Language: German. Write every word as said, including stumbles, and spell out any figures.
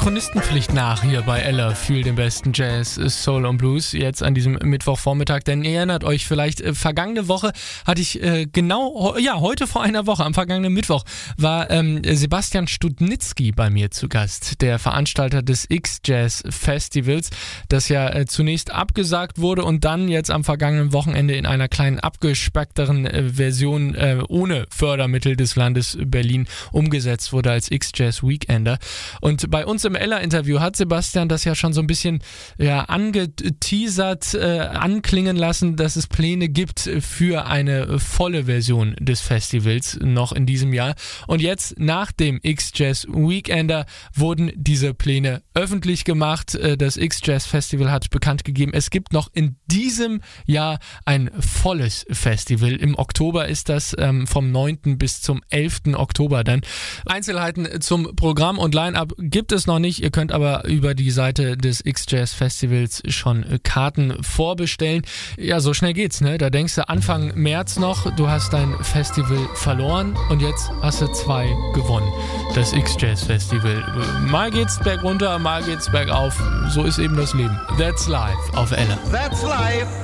Chronistenpflicht nach hier bei Ella für den besten Jazz, Soul und Blues jetzt an diesem Mittwochvormittag, denn ihr erinnert euch vielleicht, äh, vergangene Woche hatte ich äh, genau, ja heute vor einer Woche, am vergangenen Mittwoch war ähm, Sebastian Studnitzky bei mir zu Gast, der Veranstalter des X-Jazz Festivals, das ja äh, zunächst abgesagt wurde und dann jetzt am vergangenen Wochenende in einer kleinen abgespeckteren äh, Version äh, ohne Fördermittel des Landes Berlin umgesetzt wurde als X-Jazz Weekender. Und bei uns im Ella-Interview hat Sebastian das ja schon so ein bisschen ja, angeteasert, äh, anklingen lassen, dass es Pläne gibt für eine volle Version des Festivals noch in diesem Jahr. Und jetzt nach dem X-Jazz Weekender wurden diese Pläne öffentlich gemacht. Das X-Jazz Festival hat bekannt gegeben, es gibt noch in diesem Jahr ein volles Festival. Im Oktober ist das ähm, vom neunten bis zum elften Oktober dann. Einzelheiten zum Programm und Line-Up gibt es noch nicht. Ihr könnt aber über die Seite des X-Jazz Festivals schon Karten vorbestellen. Ja, so schnell geht's, ne? Da denkst du Anfang März noch, du hast dein Festival verloren und jetzt hast du zwei gewonnen. Das X-Jazz Festival. Mal geht's bergunter, mal geht's bergauf. So ist eben das Leben. That's life auf Ella. That's life.